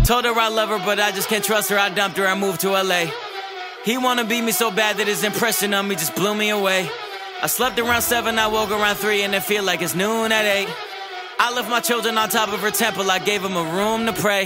Told her I love her, but I just can't trust her. I dumped her, I moved to LA. He wanna be me so bad that his impression on me just blew me away. I slept around 7, I woke around 3, and it feel like it's noon at 8. I left my children on top of her temple, I gave them a room to pray.